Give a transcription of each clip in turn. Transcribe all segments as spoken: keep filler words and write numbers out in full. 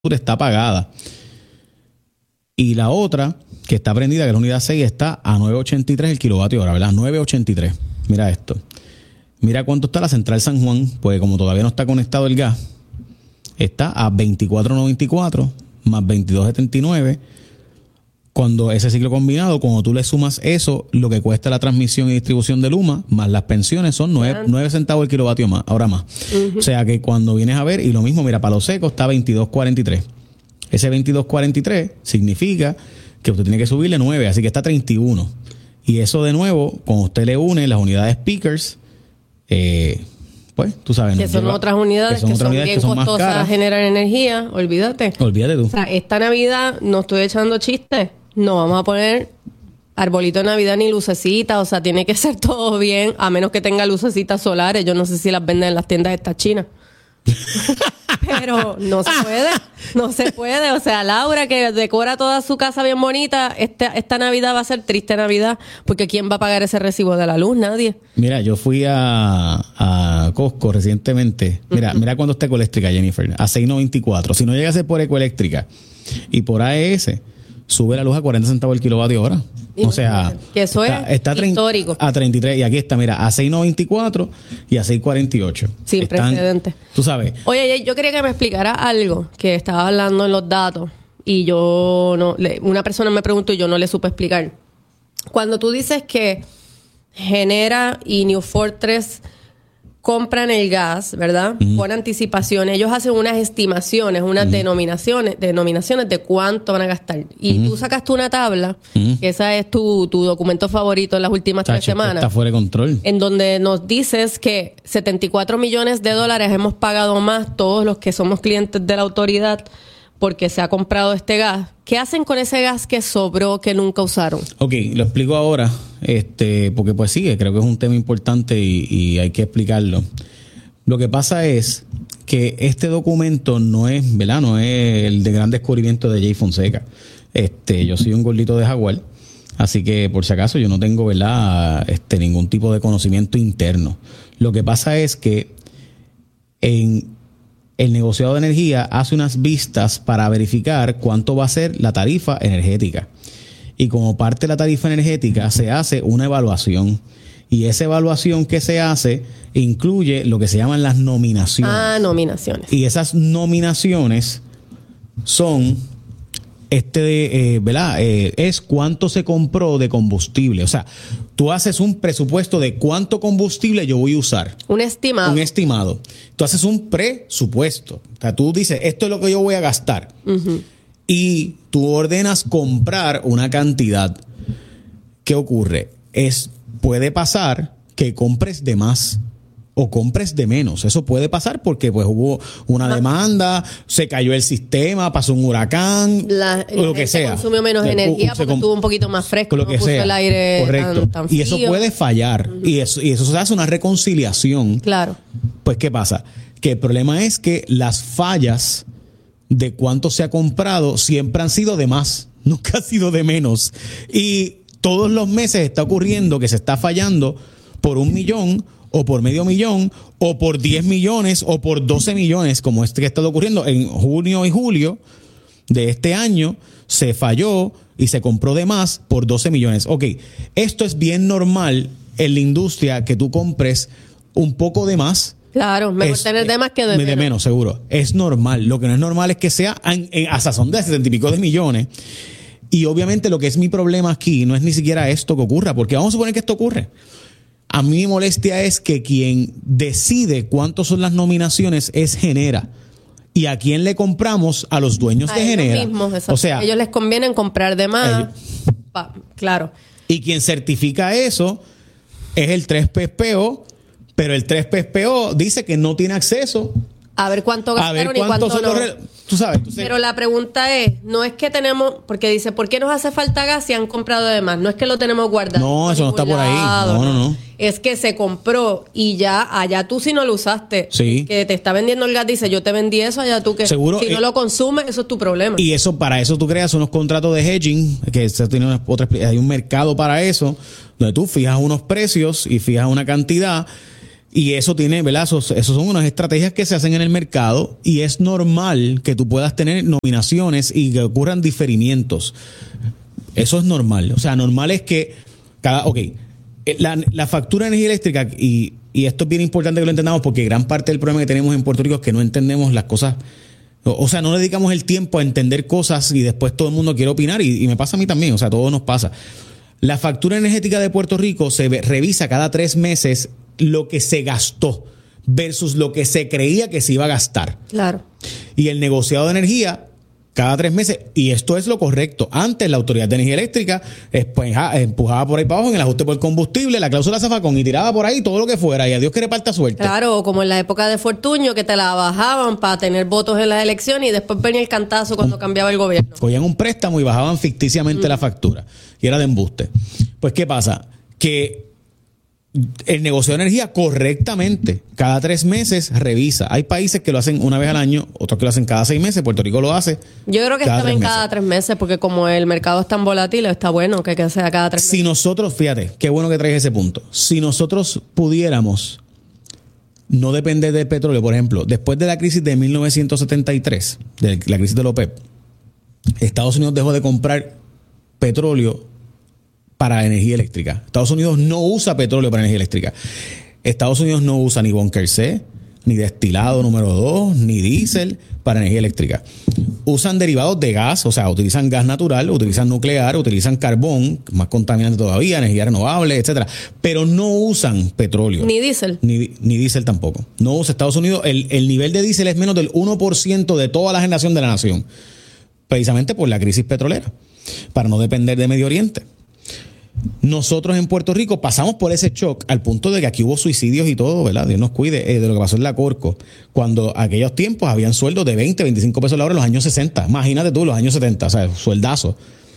está apagada. Y la otra, que está prendida, que es la unidad seis, está a nueve ochenta y tres el kilovatio hora, ¿verdad? nueve ochenta y tres. Mira esto. Mira cuánto está la central San Juan, pues como todavía no está conectado el gas, está a veinticuatro noventa y cuatro más veintidós setenta y nueve. Cuando ese ciclo combinado, cuando tú le sumas eso, lo que cuesta la transmisión y distribución de Luma, más las pensiones, son nueve centavos el kilovatio más, ahora más. Uh-huh. O sea que cuando vienes a ver, y lo mismo, mira, Palo Seco está veintidós cuarenta y tres. Ese veintidós cuarenta y tres significa que usted tiene que subirle nueve, así que está treinta y uno. Y eso de nuevo, cuando usted le une las unidades Speakers, eh, pues tú sabes. Que son lleva, otras unidades que son, que son unidades bien que son costosas a generar energía, olvídate. Olvídate tú. O sea, esta Navidad no estoy echando chistes, no vamos a poner arbolito de Navidad ni lucecitas, o sea, tiene que ser todo bien, a menos que tenga lucecitas solares. Yo no sé si las venden en las tiendas estas chinas. Pero no se puede, no se puede. O sea, Laura, que decora toda su casa bien bonita, esta, esta Navidad va a ser triste Navidad, porque ¿quién va a pagar ese recibo de la luz? Nadie. Mira, yo fui a, a Costco recientemente. Mira, uh-huh. mira cuánto está Ecoeléctrica, Jennifer, a seis noventa y cuatro. Si no llega a ser por Ecoeléctrica y por A E S, sube la luz a cuarenta centavos el kilovatio hora. O sea, que eso está, es está histórico. A treinta y tres, y aquí está, mira, a seis noventa y cuatro y a seis cuarenta y ocho. Sin Están, precedente. Tú sabes. Oye, yo quería que me explicara algo que estaba hablando en los datos y yo no, una persona me preguntó y yo no le supe explicar. Cuando tú dices que Genera y New Fortress compran el gas, ¿verdad? Uh-huh. Por anticipación. Ellos hacen unas estimaciones, unas uh-huh. denominaciones, denominaciones de cuánto van a gastar. Y uh-huh. tú sacaste una tabla, uh-huh. que esa es tu, tu documento favorito en las últimas Tacho, tres semanas. Está fuera de control. En donde nos dices que setenta y cuatro millones de dólares hemos pagado más todos los que somos clientes de la autoridad porque se ha comprado este gas. ¿Qué hacen con ese gas que sobró, que nunca usaron? Ok, lo explico ahora, este, porque pues sí, creo que es un tema importante y, y hay que explicarlo. Lo que pasa es que este documento no es, ¿verdad? No es el de gran descubrimiento de Jay Fonseca. Este, yo soy un gordito de Jaguar, así que por si acaso yo no tengo, ¿verdad? Este, ningún tipo de conocimiento interno. Lo que pasa es que en el negociado de energía hace unas vistas para verificar cuánto va a ser la tarifa energética. Y como parte de la tarifa energética se hace una evaluación. Y esa evaluación que se hace incluye lo que se llaman las nominaciones. Ah, nominaciones. Y esas nominaciones son, este, eh, ¿verdad? Eh, es cuánto se compró de combustible. O sea, tú haces un presupuesto de cuánto combustible yo voy a usar. Un estimado. Un estimado. Tú haces un presupuesto. O sea, tú dices, esto es lo que yo voy a gastar. Uh-huh. Y tú ordenas comprar una cantidad. ¿Qué ocurre? Es, puede pasar que compres de más o compres de menos. Eso puede pasar porque pues hubo una ah. demanda, se cayó el sistema, pasó un huracán, la, o lo que sea. Consumió menos de, energía porque estuvo un poquito más fresco, lo que no sea. Puso el aire correcto. Tan, tan frío. Y eso puede fallar. Uh-huh. Y eso, y eso se hace una reconciliación. Claro. Pues, ¿qué pasa? Que el problema es que las fallas de cuánto se ha comprado siempre han sido de más, nunca ha sido de menos. Y todos los meses está ocurriendo que se está fallando por un millón o por medio millón, o por diez millones, o por doce millones, como este que está ocurriendo en junio y julio de este año, se falló y se compró de más por doce millones. Ok, esto es bien normal en la industria que tú compres un poco de más. Claro, mejor es, tener de más que de, de menos. De menos, seguro. Es normal. Lo que no es normal es que sea en, en, a sazón de setenta y pico de millones. Y obviamente lo que es mi problema aquí no es ni siquiera esto que ocurra, porque vamos a suponer que esto ocurre. A mí mi molestia es que quien decide cuántos son las nominaciones es Genera. ¿Y a quién le compramos? A los dueños a de Genera. Mismos, o sea, a ellos les conviene comprar de más. Eh, pa, claro. Y quien certifica eso es el tres P P O, pero el tres P P O dice que no tiene acceso a ver cuánto gastaron a ver y cuánto no. Los, tú sabes, tú sabes. Pero la pregunta es, no es que tenemos, porque dice, ¿por qué nos hace falta gas si han comprado de más? No es que lo tenemos guardado. No, eso no está por ahí. No, no, no. Es que se compró y ya, allá tú si no lo usaste. Sí. Que te está vendiendo el gas, dice, yo te vendí eso, allá tú que. Seguro. Si no eh, lo consumes, eso es tu problema. Y eso, para eso tú creas unos contratos de hedging, que se tiene una, otra, hay un mercado para eso, donde tú fijas unos precios y fijas una cantidad. Y eso tiene, ¿verdad? Esos, esos son unas estrategias que se hacen en el mercado y es normal que tú puedas tener nominaciones y que ocurran diferimientos. Eso es normal. O sea, normal es que cada, ok, la, la factura de energía eléctrica, y, y esto es bien importante que lo entendamos porque gran parte del problema que tenemos en Puerto Rico es que no entendemos las cosas. O sea, no dedicamos el tiempo a entender cosas y después todo el mundo quiere opinar y, y me pasa a mí también, o sea, todo nos pasa. La factura energética de Puerto Rico se ve, revisa cada tres meses lo que se gastó versus lo que se creía que se iba a gastar. Claro. Y el negociado de energía cada tres meses, y esto es lo correcto. Antes la Autoridad de Energía Eléctrica empujaba por ahí para abajo en el ajuste por combustible, la cláusula zafacón, y tiraba por ahí todo lo que fuera, y a Dios que reparta suerte. Claro, como en la época de Fortuño, que te la bajaban para tener votos en las elecciones y después venía el cantazo cuando un, cambiaba el gobierno. Cogían un préstamo y bajaban ficticiamente mm. la factura, y era de embuste. Pues, ¿qué pasa? Que el negocio de energía correctamente cada tres meses revisa. Hay países que lo hacen una vez al año, otros que lo hacen cada seis meses. Puerto Rico lo hace. Yo creo que está bien cada tres meses porque como el mercado es tan volátil, está bueno que, que sea cada tres meses. Si nosotros, fíjate, qué bueno que traes ese punto. Si nosotros pudiéramos no depender del petróleo, por ejemplo, después de la crisis de mil novecientos setenta y tres, de la crisis de la OPEP, Estados Unidos dejó de comprar petróleo para energía eléctrica. Estados Unidos no usa petróleo para energía eléctrica. Estados Unidos no usa ni bunker C, ni destilado número dos, ni diésel para energía eléctrica. Usan derivados de gas, o sea, utilizan gas natural, utilizan nuclear, utilizan carbón, más contaminante todavía, energía renovable, etcétera. Pero no usan petróleo. Ni diésel. Ni, ni diésel tampoco. No usa Estados Unidos. El, el nivel de diésel es menos del uno por ciento de toda la generación de la nación. Precisamente por la crisis petrolera. Para no depender de Medio Oriente. Nosotros en Puerto Rico pasamos por ese shock al punto de que aquí hubo suicidios y todo, ¿verdad? Dios nos cuide, eh, de lo que pasó en la Corco. Cuando aquellos tiempos habían sueldos de veinte, veinticinco pesos la hora en los años sesenta. Imagínate tú, los años setenta, o sea, sueldazos.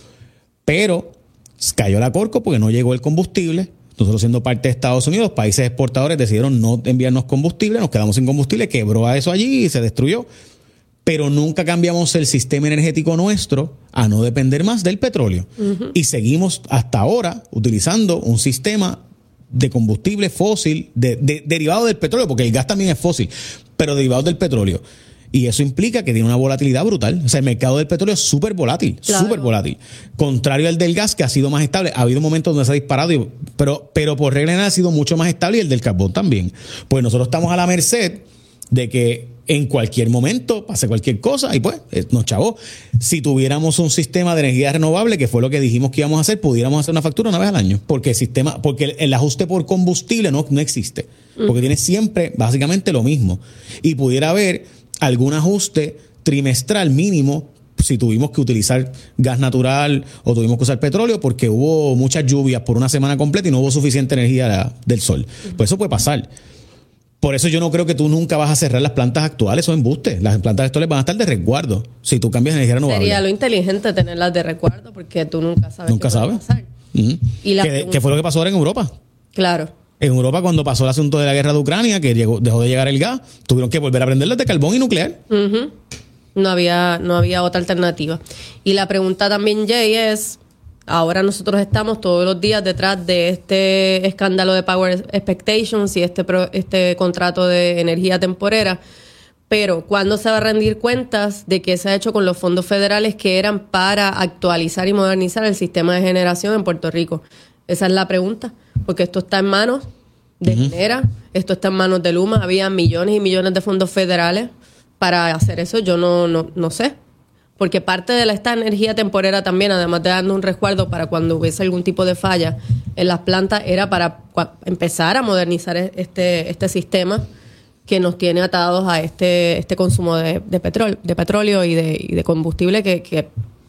Pero cayó la Corco porque no llegó el combustible. Nosotros siendo parte de Estados Unidos, países exportadores decidieron no enviarnos combustible, nos quedamos sin combustible, quebró a eso allí y se destruyó. Pero nunca cambiamos el sistema energético nuestro a no depender más del petróleo. Uh-huh. Y seguimos hasta ahora utilizando un sistema de combustible fósil, de, de, derivado del petróleo, porque el gas también es fósil, pero derivado del petróleo. Y eso implica que tiene una volatilidad brutal. O sea, el mercado del petróleo es súper volátil, súper claro. volátil. Contrario al del gas, que ha sido más estable. Ha habido momentos donde se ha disparado, y, pero, pero por regla general ha sido mucho más estable, y el del carbón también. Pues nosotros estamos a la merced de que en cualquier momento pase cualquier cosa y pues nos chavó. Si tuviéramos un sistema de energía renovable, que fue lo que dijimos que íbamos a hacer, pudiéramos hacer una factura una vez al año, porque el sistema, porque el, el ajuste por combustible no, no existe, porque mm. tiene siempre básicamente lo mismo, y pudiera haber algún ajuste trimestral mínimo si tuvimos que utilizar gas natural o tuvimos que usar petróleo porque hubo muchas lluvias por una semana completa y no hubo suficiente energía del sol. Pues eso puede pasar. Por eso yo no creo que tú nunca vas a cerrar las plantas actuales o embustes. Las plantas actuales van a estar de resguardo si tú cambias de energía renovable. Sería lo inteligente tenerlas de resguardo porque tú nunca sabes nunca qué sabes. puede pasar. Uh-huh. Y la ¿Qué, ¿Qué fue lo que pasó ahora en Europa? Claro. En Europa, cuando pasó el asunto de la guerra de Ucrania, que llegó, dejó de llegar el gas, tuvieron que volver a prenderlas de carbón y nuclear. Uh-huh. No había, no había otra alternativa. Y la pregunta también, Jay, es... Ahora nosotros estamos todos los días detrás de este escándalo de Power Expectations y este, pro, este contrato de energía temporera. Pero, ¿cuándo se va a rendir cuentas de qué se ha hecho con los fondos federales que eran para actualizar y modernizar el sistema de generación en Puerto Rico? Esa es la pregunta. Porque esto está en manos de uh-huh. Genera, esto está en manos de Luma. Había millones y millones de fondos federales para hacer eso. Yo no, no, no sé. Porque parte de la, esta energía temporera también, además de darnos un resguardo para cuando hubiese algún tipo de falla en las plantas, era para empezar a modernizar este, este sistema que nos tiene atados a este, este consumo de, de, petróleo, de petróleo y de, y de combustible que, que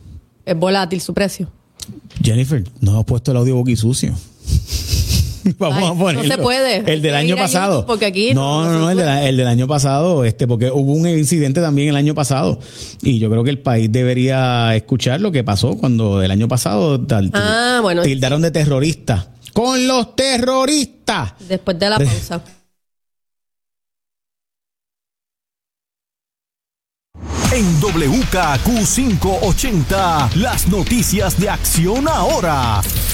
es volátil su precio. Jennifer, nos has puesto el audio boquisucio. Vamos Ay, a ponerlo. No se puede. El del año pasado. Porque aquí no, no, no, no el, de la, el del año pasado, este, porque hubo un incidente también el año pasado. Y yo creo que el país debería escuchar lo que pasó cuando el año pasado tal, ah, bueno, tildaron de terroristas. ¡Con los terroristas! Después de la pausa. En W K Q quinientos ochenta, las noticias de Acción Ahora.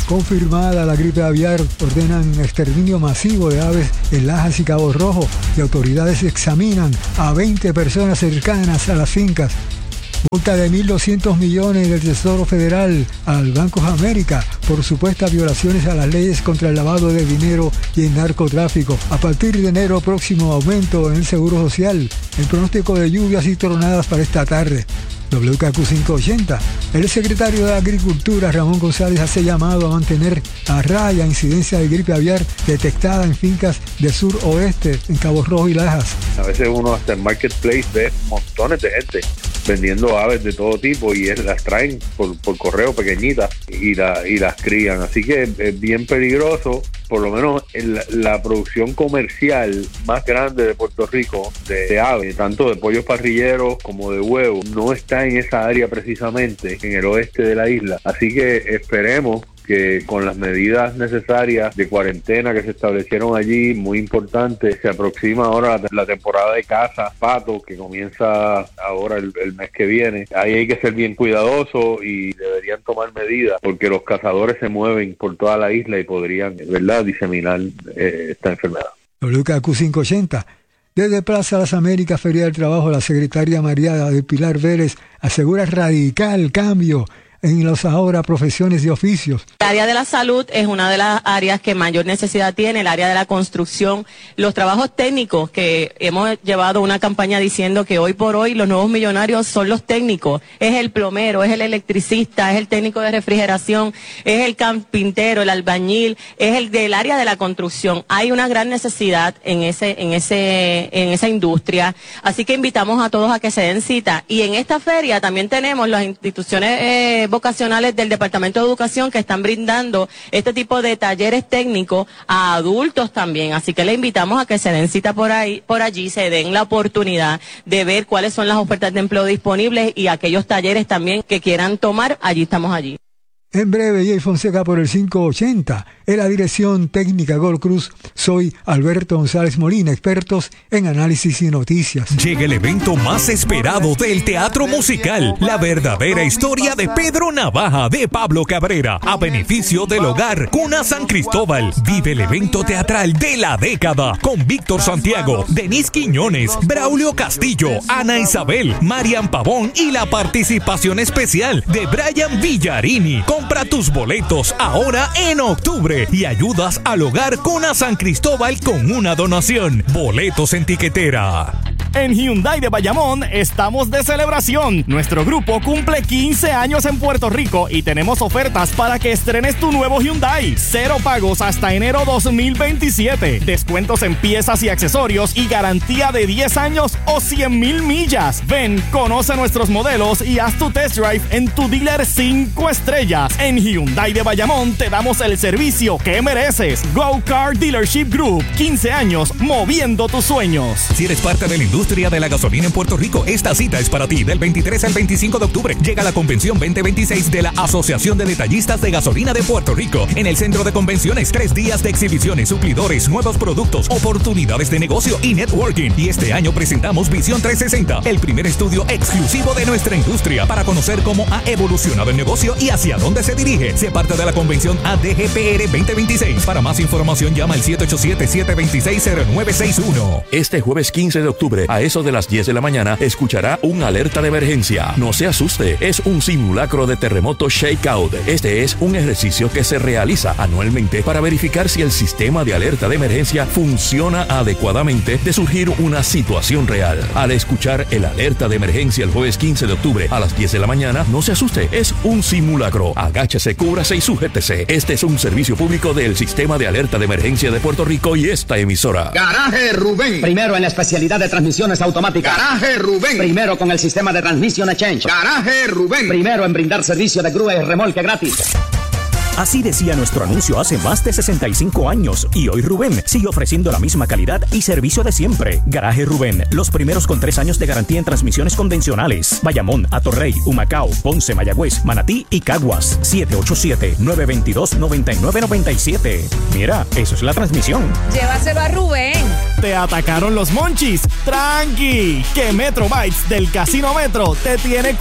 Confirmada la gripe aviar, ordenan exterminio masivo de aves en Lajas y Cabo Rojo y autoridades examinan a veinte personas cercanas a las fincas. Multa de mil doscientos millones del Tesoro Federal al Banco de América por supuestas violaciones a las leyes contra el lavado de dinero y el narcotráfico. A partir de enero próximo, aumento en el Seguro Social. El pronóstico de lluvias y tronadas para esta tarde. W K Q quinientos ochenta. El secretario de Agricultura, Ramón González, hace llamado a mantener a raya incidencia de gripe aviar detectada en fincas de sur-oeste, en Cabo Rojo y Lajas. A veces uno hasta en Marketplace ve montones de gente vendiendo aves de todo tipo y es, las traen por, por correo pequeñitas y, la, y las crían. Así que es bien peligroso. Por lo menos en la, la producción comercial más grande de Puerto Rico de, de aves, tanto de pollos parrilleros como de huevos, no está en esa área precisamente, en el oeste de la isla. Así que esperemos que con las medidas necesarias de cuarentena que se establecieron allí, muy importante, se aproxima ahora la, la temporada de caza, pato, que comienza ahora el, el mes que viene. Ahí hay que ser bien cuidadoso y deberían tomar medidas, porque los cazadores se mueven por toda la isla y podrían, ¿verdad?, diseminar eh, esta enfermedad. W K Q quinientos ochenta. Desde Plaza Las Américas, Feria del Trabajo, la secretaria María de Pilar Vélez asegura radical cambio en las ahora profesiones y oficios. El área de la salud es una de las áreas que mayor necesidad tiene, el área de la construcción, los trabajos técnicos, que hemos llevado una campaña diciendo que hoy por hoy los nuevos millonarios son los técnicos, es el plomero, es el electricista, es el técnico de refrigeración, es el carpintero, el albañil, es el del área de la construcción. Hay una gran necesidad en ese, en ese, en esa industria, así que invitamos a todos a que se den cita. Y en esta feria también tenemos las instituciones eh, vocacionales del Departamento de Educación que están brindando este tipo de talleres técnicos a adultos también, así que le invitamos a que se den cita por ahí, por allí, se den la oportunidad de ver cuáles son las ofertas de empleo disponibles y aquellos talleres también que quieran tomar, allí estamos allí. En breve, Jay Fonseca por el quinientos ochenta. En la dirección técnica Gold Cruz, soy Alberto González Molina, expertos en análisis y noticias. Llega el evento más esperado del teatro musical, la verdadera historia de Pedro Navaja de Pablo Cabrera, a beneficio del hogar Cuna San Cristóbal. Vive el evento teatral de la década con Víctor Santiago, Denise Quiñones, Braulio Castillo, Ana Isabel, Marian Pavón y la participación especial de Brian Villarini. Compra tus boletos ahora en octubre y ayudas al hogar Cuna San Cristóbal con una donación. Boletos en tiquetera. En Hyundai de Bayamón estamos de celebración. Nuestro grupo cumple quince años en Puerto Rico y tenemos ofertas para que estrenes tu nuevo Hyundai. Cero pagos hasta enero dos mil veintisiete. Descuentos en piezas y accesorios y garantía de diez años o cien mil millas. Ven, conoce nuestros modelos y haz tu test drive en tu dealer cinco estrellas. En Hyundai de Bayamón te damos el servicio que mereces. Go Car Dealership Group. quince años moviendo tus sueños. Si eres parte de la industria de la gasolina en Puerto Rico, esta cita es para ti. Del veintitrés al veinticinco de octubre llega la convención veinte veintiséis de la Asociación de Detallistas de Gasolina de Puerto Rico. En el centro de convenciones, tres días de exhibiciones, suplidores, nuevos productos, oportunidades de negocio y networking. Y este año presentamos Visión trescientos sesenta, el primer estudio exclusivo de nuestra industria para conocer cómo ha evolucionado el negocio y hacia dónde se dirige. Sé parte de la convención A D G P R veinte veintiséis. Para más información llama al siete ocho siete, siete dos seis, cero nueve seis uno. Este jueves quince de octubre, a eso de las diez de la mañana, escuchará un alerta de emergencia. No se asuste, es un simulacro de terremoto shakeout. Este es un ejercicio que se realiza anualmente para verificar si el sistema de alerta de emergencia funciona adecuadamente de surgir una situación real. Al escuchar el alerta de emergencia el jueves quince de octubre a las diez de la mañana, no se asuste, es un simulacro. Agáchese, cúbrase y sujétese. Este es un servicio público del Sistema de Alerta de Emergencia de Puerto Rico y esta emisora. Garaje Rubén. Primero en la especialidad de transmisiones automáticas. Garaje Rubén. Primero con el sistema de Transmission Exchange. Garaje Rubén. Primero en brindar servicio de grúa y remolque gratis. Así decía nuestro anuncio hace más de sesenta y cinco años y hoy Rubén sigue ofreciendo la misma calidad y servicio de siempre. Garaje Rubén, los primeros con tres años de garantía en transmisiones convencionales. Bayamón, Atorrey, Humacao, Ponce, Mayagüez, Manatí y Caguas. siete ocho siete, nueve dos dos, nueve nueve nueve siete. Mira, eso es la transmisión. Llévaselo a Rubén. Te atacaron los monchis. Tranqui, que Metro Bytes del Casino Metro te tiene